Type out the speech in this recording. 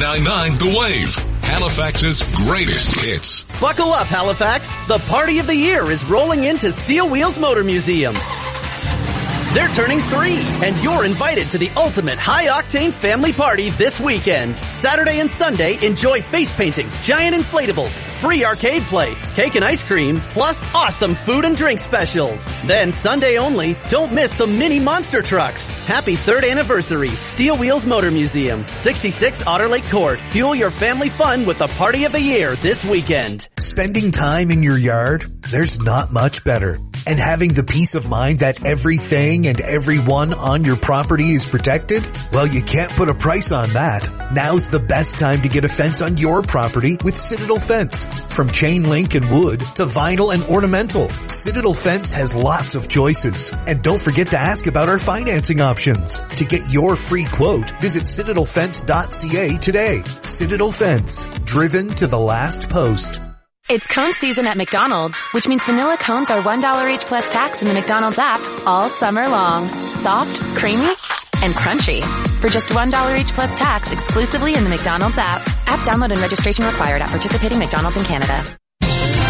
99.9 The Wave, Halifax's greatest hits. Buckle up, Halifax. The party of the year is rolling into Steel Wheels Motor Museum. They're turning 3, and you're invited to the ultimate high-octane family party this weekend. Saturday and Sunday, enjoy face painting, giant inflatables, free arcade play, cake and ice cream, plus awesome food and drink specials. Then Sunday only, don't miss the mini monster trucks. Happy 3rd anniversary, Steel Wheels Motor Museum, 66 Otter Lake Court. Fuel your family fun with the party of the year this weekend. Spending time in your yard, there's not much better. And having the peace of mind that everything and everyone on your property is protected? Well, you can't put a price on that. Now's the best time to get a fence on your property with Citadel Fence. From chain link and wood to vinyl and ornamental, Citadel Fence has lots of choices. And don't forget to ask about our financing options. To get your free quote, visit citadelfence.ca today. Citadel Fence, driven to the last post. It's cone season at McDonald's, which means vanilla cones are $1 each plus tax in the McDonald's app all summer long. Soft, creamy, and crunchy. For just $1 each plus tax exclusively in the McDonald's app. App download and registration required at participating McDonald's in Canada.